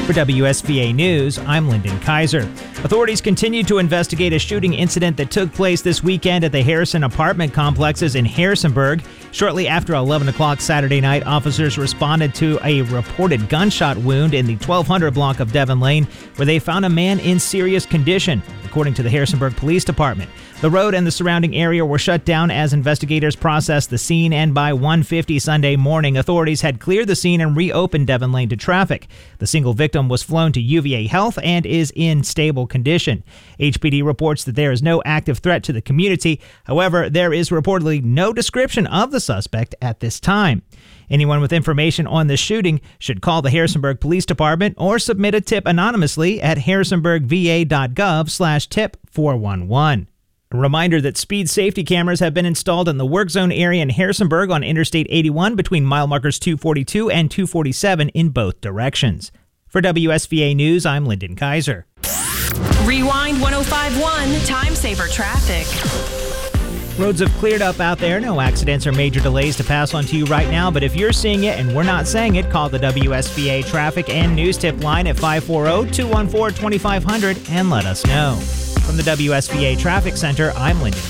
For WSVA News, I'm Lyndon Kaiser. Authorities continue to investigate a shooting incident that took place this weekend at the Harrison apartment complexes in Harrisonburg. Shortly after 11 o'clock Saturday night, officers responded to a reported gunshot wound in the 1200 block of Devon Lane, where they found a man in serious condition, according to the Harrisonburg Police Department. The road and the surrounding area were shut down as investigators processed the scene, and by 1:50 Sunday morning, authorities had cleared the scene and reopened Devon Lane to traffic. The single victim was flown to UVA Health and is in stable condition. HPD reports that there is no active threat to the community. However, there is reportedly no description of the suspect at this time. Anyone with information on the shooting should call the Harrisonburg Police Department or submit a tip anonymously at harrisonburgva.gov/tip411. A reminder that speed safety cameras have been installed in the work zone area in Harrisonburg on Interstate 81 between mile markers 242 and 247 in both directions. For WSVA News, I'm Lyndon Kaiser. Rewind 105.1 Time Saver Traffic. Roads have cleared up out there. No accidents or major delays to pass on to you right now. But if you're seeing it and we're not saying it, call the WSVA Traffic and News Tip line at 540-214-2500 and let us know. From the WSVA Traffic Center, I'm Lyndon